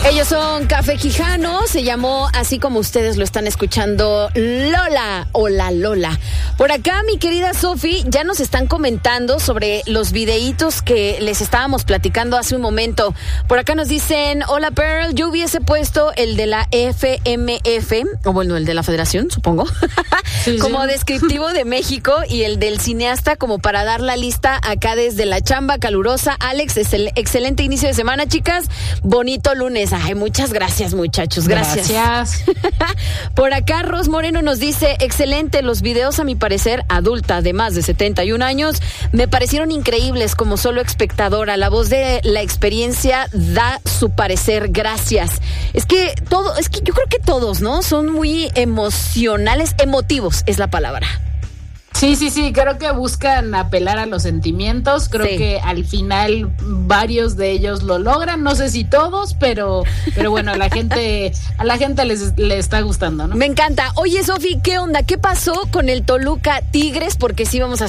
Ellos son Café Quijano, se llamó así como ustedes lo están escuchando, Lola o La Lola. Por acá, mi querida Sofi, ya nos están comentando sobre los videitos que les estábamos platicando hace un momento. Por acá nos dicen, hola Pearl, yo hubiese puesto el de la FMF, o bueno, el de la Federación, supongo, sí, como descriptivo de México, y el del cineasta como para dar la lista acá desde la chamba calurosa. Alex, es el excelente inicio de semana, chicas. Bonito lunes. Ay, muchas gracias, muchachos. Gracias. Por acá, Ros Moreno nos dice, excelente, los videos a mi parecer, adulta de más de 71 años, me parecieron increíbles como solo espectadora. La voz de la experiencia da su parecer. Gracias. Es que yo creo que todos, ¿no? Son muy emocionales, emotivos es la palabra. Sí, creo que buscan apelar a los sentimientos, creo que al final varios de ellos lo logran, no sé si todos, pero bueno, a la gente le está gustando, ¿no? Me encanta. Oye, Sofi, ¿qué onda? ¿Qué pasó con el Toluca Tigres? Porque sí vamos a